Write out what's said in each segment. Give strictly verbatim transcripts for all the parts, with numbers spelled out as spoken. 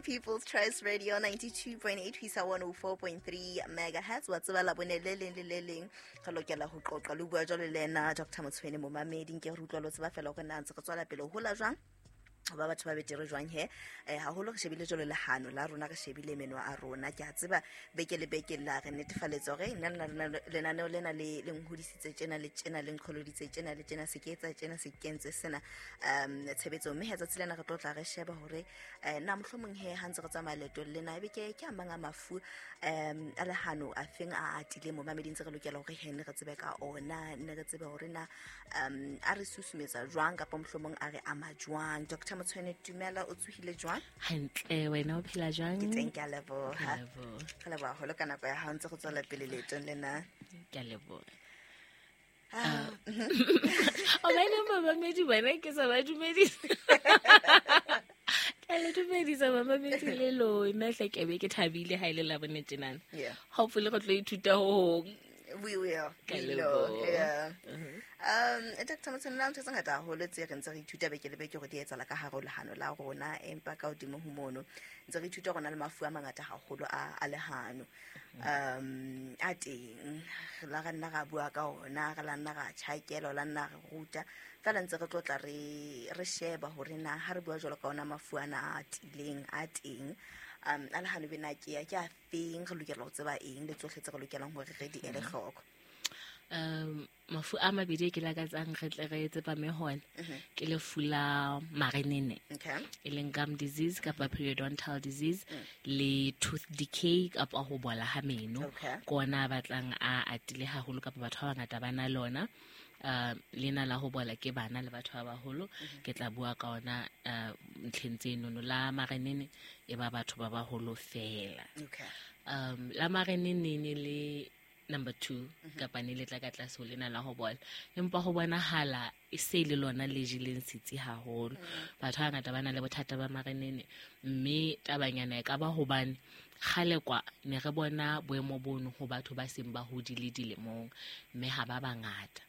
People's Choice Radio ninety-two point eight Hisa one oh four point three megahertz wa tseba la bone le leng le le leng ga lokela go qoqa le bua jalo le lena Doctor Motshweni mo mamedi nke re utlwa lo tseba fela go nna ntse go tswala pele go la jwang ba batho ba betere jwang he eh ha holo re shebile jolo le hano la rona re shebile menwa a rona ke a tseba beke le beke la re netefaletse gore nna le nana le na le le nghodisitse tsena le tsena le nkholoditse tsena le tsena se ke etsa tsena se kentse sena um tshebetso mme hetsa tsilena re tlotla re sheba hore na mohlomong he ha ntse re tsamaya leto le na beke ke amanga mafu um a le hano a feng a atile mo mameding tse re lokela hore he ne re tsebe ka ona ne re tsebe hore na um a re susumetsa jwang ka mohlomong a re ama jwang. Doctor Motshweni Tumela o tsuhile jwang hantle wena o phela jwang ke teng ka lebo ha kala ba holo kana kwa ha ntse go tswela pele leto lena ke lebo ah o bana mama medi bana ke sa ba dumedisa ke le dumedisa mama medi le lo nna hle ke be ke thabile ha ile la bone tsenana hopefully go tlo ithuta ho we will we will yeah um Doctor Motshweni la ntse ngata ho le tse re ntse re ithuta beke le beke go di etsa la ka haro le hano la rona empa ka odimo ho mono ntse re ithuta gona le mafu a mangata haholo a a le hano um a teng la ga nna ga bua ka ona ga la nna ga tshakelo la nna re ruta fela ntse re tlotla re re sheba hore na ha re bua jalo ka ona mafu ana a tileng a teng um ala hano bena ke ya ke a feng re lokela go tseba eng le tsohle tse re lokelang hore re di ele hloko um mafu a mabedi ke la ka tsang re tle re etse pa me hona ke le fula marenene okay e leng gum disease kapa periodontal disease le tooth decay kapa ho bola ha meno kona batlang a atile haholo kapa batho ba ngata bana lona uh lena la ho bola ke bana le batho ba baholo ke tla bua ka ona ntlheng tseno la marenene e ba batho ba baholo fela okay um la marenene ne le number two kapa ne le tla ka tlase ho lena la ho bola empa ho bona hala e se le lona le jileng sitsi haholo batho ba ngata bana le bothata ba marenene mme tabanyana e ka ba hobane khale kwa ne re bona boemo bono ho batho ba seng ba hodile dilemong mme ha ba bangata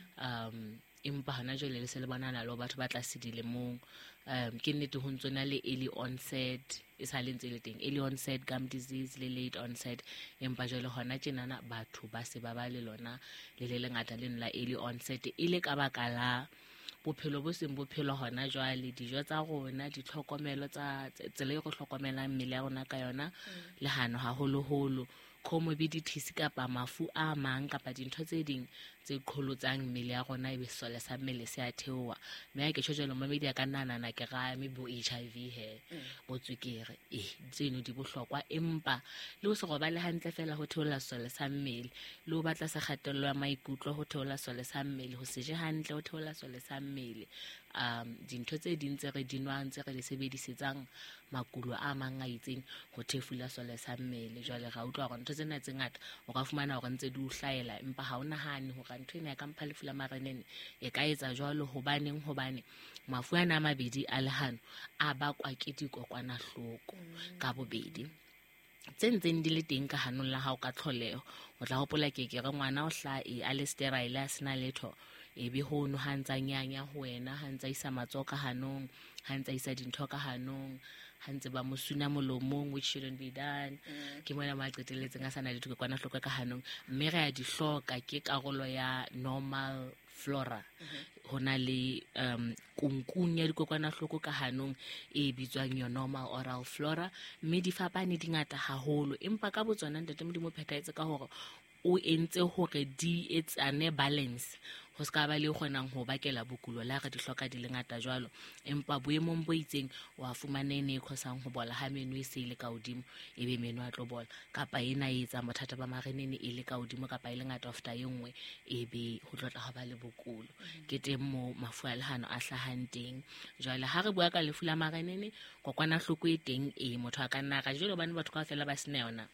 um empa hana jole le se le bona le batho ba tlase dilemong um ke nnete ho ntsona le early onset e sa lentse le teng early onset gum disease le late onset empa jole hona tjenana batho ba se ba ba le lona le le lengata le nla early onset ile ka baka la bophelo bo seng bophelo hona jwale dijo tsa rona ditlhokomelo tsa tsele go hlokomela mmele ya rona ka yona le hano haholo holo comorbidities kapa mafu a mang kapa dintho tse ding tse qholotsang mmele ya rona e be sole sa mmele se a theowa mme ke tshojelo mamedi ka nana na ke ga me bo H I V he bo tswekere eh tseno di bohlokwa empa le ho se go ba le hantle fela ho theola sole sa mmele le ho batla sa kgatello ya maikutlo ho theola sole sa mmele ho se je hantle ho theola sole sa mmele um dintho tse ding tse re dinwang tse re le sebedisetsang makulo a mang a itseng ho thefula sole sa mmele jwale ga utlwa gore ntho tsena tse ngata o ka fumana hore ntse di o hlaela empa ha ona hane hore ntho ena ya ka mpha lefula marenene e ka etsa jwalo hobaneng hobane mafu ana a mabedi a lehano a bakwa ke dikokwanahloko ka bobedi tse ntseng di le teng ka hanong la hao ka tlholeho o tla hopola ke ke re ngwana o hla e a le sterile a sena letho e be ho no hantsa nyanya ho wena hantsa isa matsoka hanong hantsa isa dintho ka hanong hantse ba mosuna molomong which shouldn't be done ke mona ma qeteletseng a sana ditho kwana hloka ka hanong mme re ya di hloka ke karolo ya normal flora hona le um kunkung ya dikokwana hloko ka hanong e bitswang yo normal oral flora mme di fapane di ngata haholo empa ka botsona ntate modimo phetaetse ka hore o entse hore di etsane balance ho ska ba le kgonang ho bakela bokulo la re di hloka di lengata jwalo empa boemong bo itseng wa fumana ne khosang ho bola ha meno e se ile ka hodimo ebe meno a tlo bola kapa ena e etsa mathata ba marenene e le ka hodimo kapa e lengata after e nngwe ebe ho tlotla ha ba le bokulo ke teng mo mafu a lehano a hlahang teng jwale ha re bua ka lefu la marenene kokwana hloko e teng e motho a ka nna ga jelo bane batho ka fela ba sena yona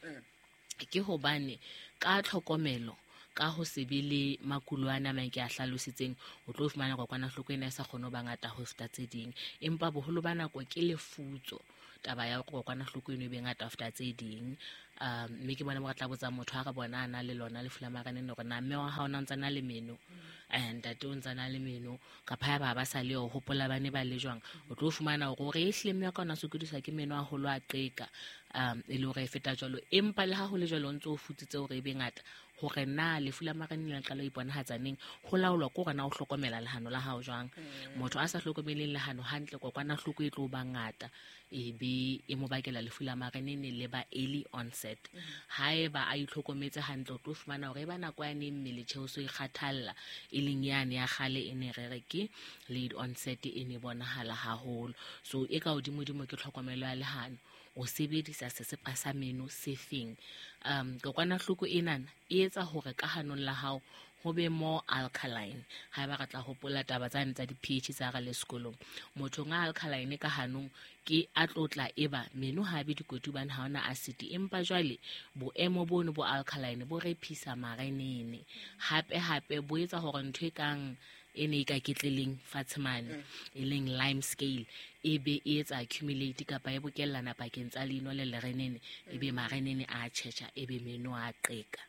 ke hobane ka tlhokomelo ka ho sebele makulo ana mang ke a hlalositseng o tlo fumana kokwana hloko ena e sa kgone ba ngata ho feta tse ding empa boholo ba nako ke lefutso taba ya kokwanahloko eno e be ngata after tse ding. um mme ke bona mo tla botsa motho ha ka bona ana le lona le fula maganeng gore na mme wa ha ona ntse na le meno and tate o ntse na le meno ka phaya ba ba sa le o hopola bane ba le jwang o tlo fumana gore e hle mme ya ka ona sokodisa ke meno a holo a qeka um e le gore e feta jalo empa le ha ho le jalo ntse o futsitse gore e be ngata gore na le fula maganeng le qala iponahatsaneng ho laolwa ko rena o hlokomela lehano la hao jwang. Motho a sa hlokomeleng lehano hantle kokwanahloko e tlo ba ngata e be e mo bakela lefu la maganeng le ba early onset. Haeba a itlhokometse hantle o tlo fumana hore ba nako ya ne mmele tjheoso e kgathalla e leng yane ya gale e ne re re ke late onset e ne bonahala haholo. So e ka hodimo-dimo ke tlhokomelo ya lehano o sebedisa sesepa sa meno se feng. um kokwanahloko enana e etsa hore ka hanong la hao ho be more alkaline. Ha ba ratla hopola taba tsane tsa di-pH tsa ga le sekolong, motho nga alkaline ka hanong ke a tlotla eba meno ha be dikoti bane ha ona acid, empa jwale boemo bono bo alkaline bo rephisa marenene hape hape bo etsa hore ntho e kang ene ka ketleleng fatshmane e leng lime scale e be e etsa accumulate kapa e bokellana pakeng tsa leino le lerenene e be marenene a tjhetjha e be meno a qeka.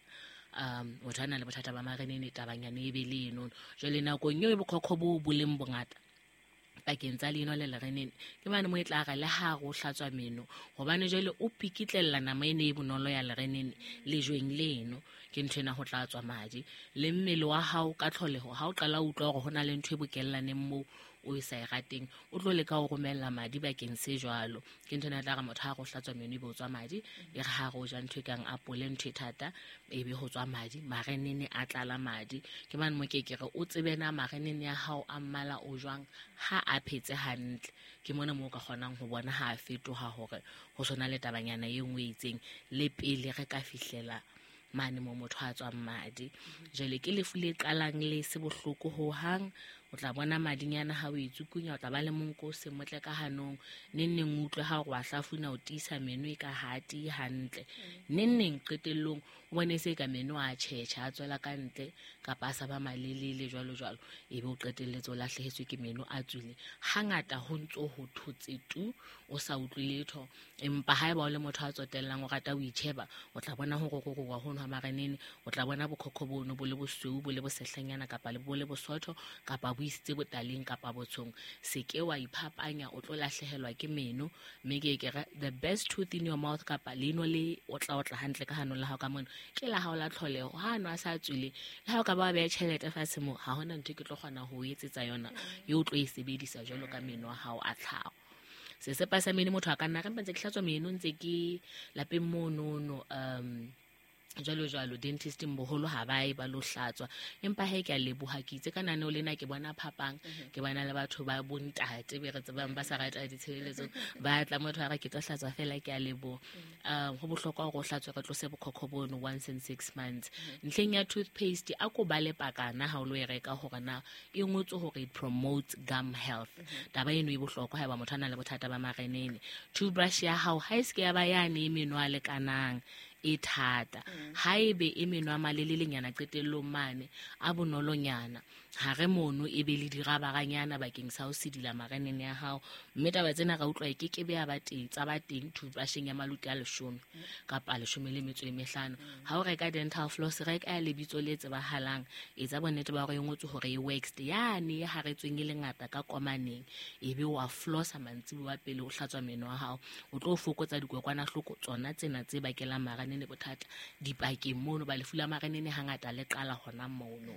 um o tshwana le bothata ba marenene tabanyane e be le eno jwale nakong eo bokhokho bo boleng bongata pakeng tsa leino le lerenene ke mane mo e tla ga le ha go hlatswa meno hobane jwale o pikitlella nama ene e bonolo ya lerenene le jweng leno ke nthena ho tla tswa madi le mmele wa hao ka tlholeho ha o qala o utlwa gore hona le ntwe bokellaneng mo o isa e rateng o tlo leka go romella madi bakeng se jwalo ke nthena tla ga motho ha go hlatswa meno e be o tswa madi e re ha go ja ntwe kang apole ntwe thata e be ho tswa madi marenene a tlala madi ke mane mo ke kere o tsebena marenene ya hao a mmala o jwang ha a phetse hantle ke mona mo ka kgonang ho bona ha a fetoha hore ho sona le tabanyana e nngwe itseng le pele re ka fihlela mane mo motho a tswang madi. Jwale ke lefu le qalang le se bohloko ho hang o tla bona madinyana ha o itsukunya o tla ba le monko o se motle ka hanong nenneng utlwe ha go a hlafuna o tisa meno e ka hati hantle nenneng qetellong o bone se ka meno a tjhetjha a tswela ka ntle kapa a sa ba malelele jwalo jwalo e be o qetelletse o lahlehetswe ke meno a tswile hangata ho ntso ho thotse tu o sa utlwe letho empa haeba o le motho a tsotellang o rata o itjheba o tla bona ho roroga ho nwa marenene o tla bona bokhokho bono bo le bosweu bo le bosehlanyana kapa le bo le bosotho kapa bo isitse botaleng kapa botshong seke wa iphapanya o tlo lahlehelwa ke meno mme ke ke the best tooth in your mouth kapa leno le o tla o tla hantle ka hanong la hao ka mona ke la hao la tlholeho ha no a sa tswile le ha o ka ba ba tjhelete fatshe mo ha hona ntho ke tlo kgona ho etsetsa yona yo o tlo e sebedisa jwalo ka meno a hao a tlhago se se pasa meno motho a ka nna re ntse ke hlatswa meno ntse ke lapeng mono no um jalo jalo dentist mboholo ha ba e ba lo hlatswa empa he ke a leboha ke itse kana ne o lena ke bona phapang ke bona le batho ba bontate be re tsebang ba sa rata ditshebeletso ba tla motho a re ke tlo hlatswa fela ke a leboha. um ho bohlokwa go hlatswa ka tlose bokhokho bono once in six months ntleng ya toothpaste a ko ba le pakana ha o lo e reka hore na e ngotse hore it promotes gum health taba eno e bohlokwa ha ba motho ana le bothata ba marenene toothbrush ya hao ha iske ya ba yane meno a le kanang e thata haebe e meno a malelelenyana qetellong mane a bonolonyana ha re mono e be le dirabaranyana bakeng sa ho sedila marenene ya hao mme taba tsena ra utlwa e ke ke be ya ba teng tsa ba teng toothbrushing ya maluti a leshome kapa leshome le metso e mehlano ha o reka dental floss reka ya lebitso le tsebahalang etsa bonnete ba hore e ngotse hore e waxed yane e haretsweng e le ngata ka komaneng e be wa flossa mantsibo wa pele o hlatswa meno a hao o tlo fokotsa dikokwanahloko tsona tsena tse bakelang marenene bothata dipakeng mono ba lefu la marenene hangata le qala hona mono.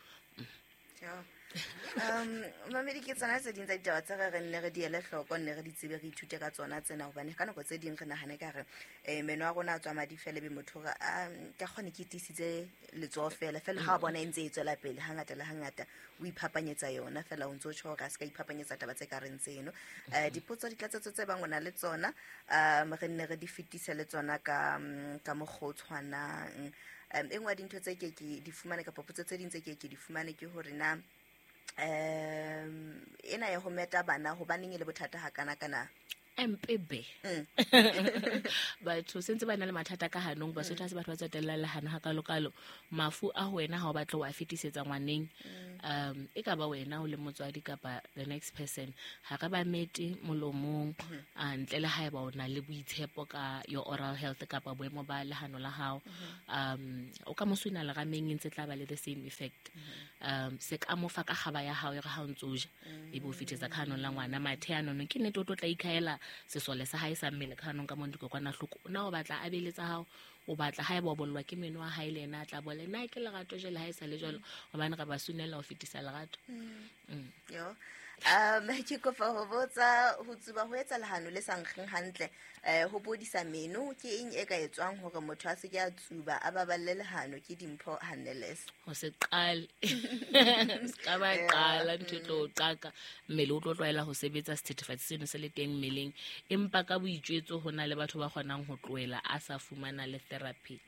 um mamedi ke tsona tse ding tsa ditaba tsa re nne re di ele hloko nne re di tsebe re ithute ka tsona tsena hobane ka nako tse ding re nahane ka re um meno a rona a tswa madi fela be motho ga ka kgone ke tisitse letsoho fela fela ha bona e ntse e tswela pele hangata le hangata o iphapanyetsa yona fela o ntso tsho ga se ka iphapanyetsa taba tse ka reng tseno um dipotso di tlatsetso tse bang ona le tsona um re nne re di fetise le tsona ka ka mogotshwanang um e ngwe dintho tse ke ke di fumane ka popotso tse ding tse ke ke di fumane ke hore na um ena ya ho meta bana ho baneng le bothata ha kana kana empebe batho sentse ba na le mathata ka hanong ba sotha se batho ba tsetella le hana ha kalokalo mafu a wena ha o batla wa fetisetsa ngwaneng um e ka ba wena o le motswadi kapa the next person ha ka ba meti molomong a ntle le haeba o na le boitshepo ka your oral health kapa boemo ba lehano la hao um o ka moswina le rameng ntse tla ba le the same effect um se ka mo fa ka gaba ya hao e ga ha ntsoja e bo fitsetsa khanong la ngwana mathe ano ke ne toto tla ikhaela sesole sa hae sa mmele khanong ka mondi go kwana hloko na o batla a beletsa hao o batla haeba o bollwa ke meno wa hae le ena tla bole na ke lerato je le hae sa le jalo o bana ka ba sunela o fitisa lerato yo um ke kopa ho botsa ho tsuba ho etsa lehano le sangkheng hantle eh ho bodisa meno ke eng e ka etswang hore motho a se ke a tsuba a baballe lehano ke dimpho hanneles ho se qale ska ba qala ntho tlo qaka mmele o tlo tloela ho sebetsa certificate seno se le teng mmeleng empa ka boitjwetso hona le batho ba kgonang ho tloela a sa fumana le therapy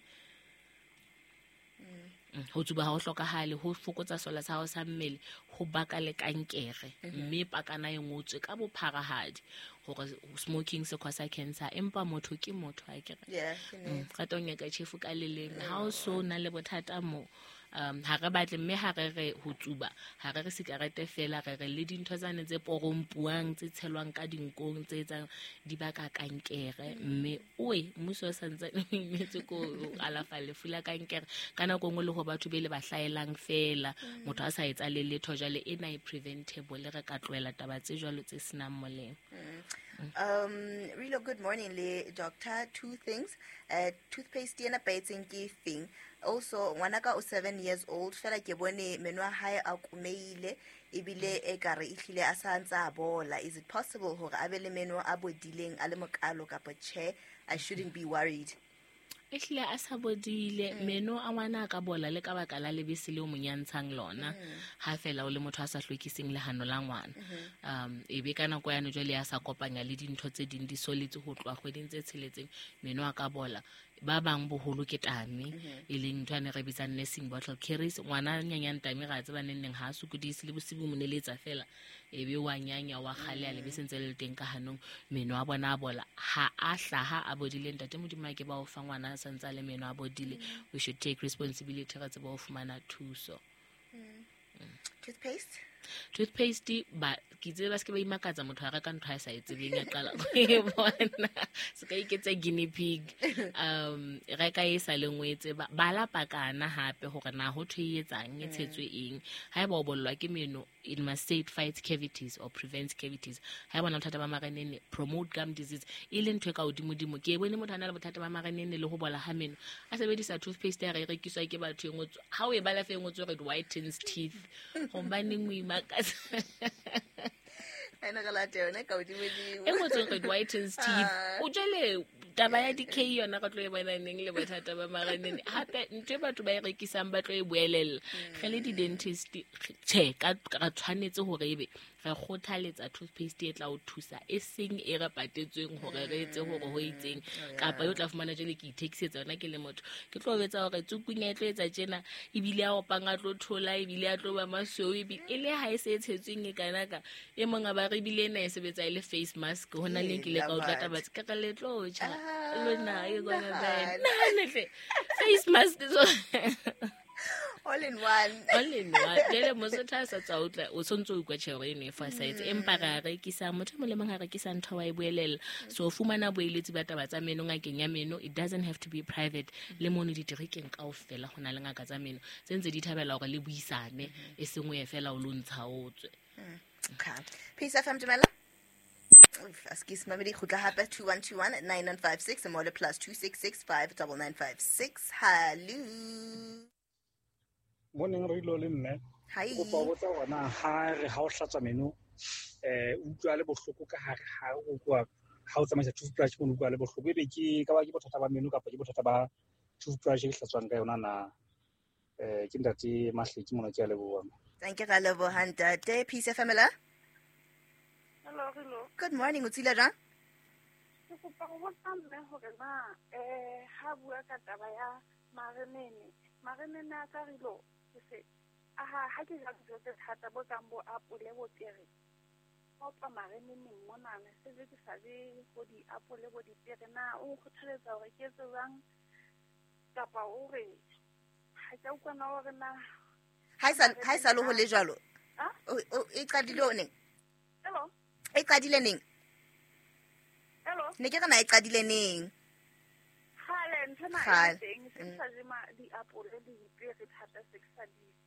ho tsuba ha o hlokahale ho fokotsa sola sa hao sa mmele ho baka le kankere mme pakana e ngotswe ka bopharahadi hore smoking se causa cancer empa motho ke motho ha ke yeah ka tonya ka chefu ka leleng ha o so na le bothata mo um ha re batle mme ha re re ho tsuba ha re re sigarete fela re re le dintho tsane tse porompuang tse tshelwang ka dinkong tse tsang di baka kankere mme oe mmuso sa ntse mmetse ko alafa le fula kankere kana go ngwe le go batho be le ba hlaelang fela motho a sa etsa le letho jale e na e preventable le re ka tloela taba tse jalo tse senang molemo. Um, Rilo, good morning, le doctor. Two things. Uh, toothpaste ena paetseng ke thing. Also, ngwanaka o seven years old. Fela ke bone meno a hae a kumeile ebile e kare ihlile a sa ntse a bola. Is it possible hore a be le meno a bodileng a le mokalo kapa tjhe? I shouldn't be worried. Ehle a sa bodile meno a ngwana ka bola le ka baka la lebese le o monyantshang lona ha fela o le motho a sa hlwekising lehano la ngwana um e be kana go yana jole ya sa kopanya le dintho tse ding di soletse ho tlwa kgweding tse tsheletseng meno a ka bola ba bang boholo ke tame e leng ntwane re bitsa nursing bottle carries ngwana nyanyang tame ga tseba nenneng ha sukudisi le bosibu moneletsa fela e be wa nyanya wa khale ya lebese ntse le teng ka hanong meno a bona a bola ha a hlaha a bodile ntate modimo ke ba o fa ngwana sa ntse le meno a bodile we should take responsibility ga tseba o fumana thuso. Toothpaste toothpaste ba ke tseba se ke ba imakatsa motho a reka ntho a sa etsebeng ya qala go e bona se ka iketsa guinea pig um reka e sa lengwetse ba bala pakana hape hore na ho thuyetsang e tshetswe eng ha eba o bollwa ke meno it must say it fights cavities or prevents cavities ha eba na bothata ba marenene promote gum disease e le ntho ka odimodimo ke bone motho a na le bothata ba marenene le ho bola ha meno a sebedisa toothpaste ya re rekiswa ke batho e ngotso ha o e bala fe ngotso re whitens teeth hombane mo imakatsa ena ga la tena ka odimodimo e ngotso re whitens teeth o jele taba ya D K yona ka tlo e bona neng le bothata ba marenene hape ntwe batho ba e rekisang ba tlo e boelela ge le di dentist che ka ka tshwanetse hore ebe re khothaletsa toothpaste e tla o thusa e seng e re patetsweng hore re etse hore ho itseng kapa yo tla fumana jele ke ithekisetsa yona ke le motho ke tlo betsa hore tsukunya e tlo etsa tjena ebile a opanga tlo thola ebile a tlo ba masweu ebile e le ha e se etshetsweng e kanaka e monga ba re bile na e sebetsa ile face mask hona le ke le ka o tlata ba ka ka le tlo tja lona e gona ba na netle face mask so all in one all in one le mo se tsa sa tsautla o sontso o kwetshego e ne fa size empa ga re rekisa motho mo le mang ga rekisa ntho wa e boelela so fumana boeletsi ba taba tsa meno ngakeng ya meno it doesn't have to be private le mono di direkeng ka ofela gona le ngaka tsa meno tsentse di thabela gore le buisane e sengwe e fela o lo ntsha otswe okay peace F M Dumela excuse me di khutla hape two one two one nine nine five six and more plus two six six five nine nine five six hello morning Rilo le nne hi go pa botsa bona ha re ha o hlatsa meno eh utlwa le bohloko ka hare ha o kwa ha o tsamaisa toothbrush mo utlwa le bohloko ebe ke ka ba ke bothata ba meno kapa ke bothata ba toothbrush e hlatswang ka yona na eh ke ntate mahleki mona ke a leboa thank you ga lebo hanta de peace family hello hello good morning o tsile jang ke kopa go botsa mme hore na eh ha bua ka taba ya marenene marenene a ka Rilo se aha ha ke ja go tse thata bo tsambo apole bo pere opa mareneneng monana se be ke sa je go diapole go dipere na o kgothaletsa gore ke etse jang kapa o re ga ke utlwana gore na ha e sa le go le jalo Ah? e qadile o neng hello e qadile neng hello ne ke re na e qadile neng gale nthona Kgale. e teng se ke sa je ma diapole le dipere thata se ke sa di